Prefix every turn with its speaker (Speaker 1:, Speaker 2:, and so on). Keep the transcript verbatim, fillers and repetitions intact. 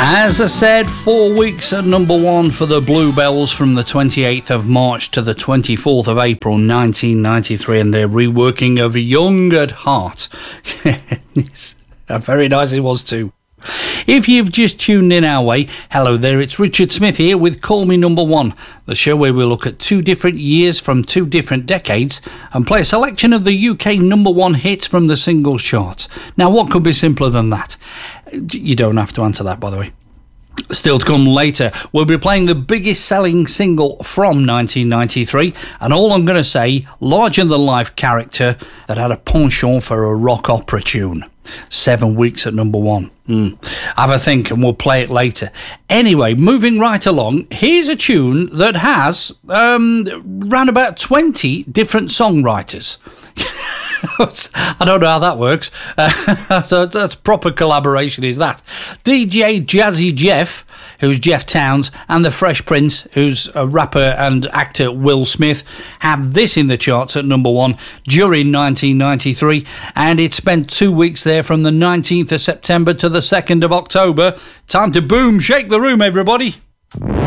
Speaker 1: As I said, four weeks at number one for the Bluebells from the twenty-eighth of March to the twenty-fourth of April nineteen ninety-three, and their reworking of Young at Heart. Very nice it was too. If you've just tuned in our way, hello there, it's Richard Smith here with Call Me Number One, the show where we look at two different years from two different decades and play a selection of the U K number one hits from the singles charts. Now, what could be simpler than that? You don't have to answer that, by the way. Still to come later, we'll be playing the biggest selling single from nineteen ninety-three, and all I'm going to say, larger-than-life character that had a penchant for a rock opera tune. Seven weeks at number one. Mm. Have a think and we'll play it later. Anyway, moving right along, here's a tune that has um, around about twenty different songwriters. I don't know how that works. Uh, so that's proper collaboration, is that? D J Jazzy Jeff, who's Jeff Towns, and the Fresh Prince, who's a rapper and actor Will Smith, had this in the charts at number one during nineteen ninety-three, and it spent two weeks there from the nineteenth of September to the second of October. Time to boom, shake the room, everybody.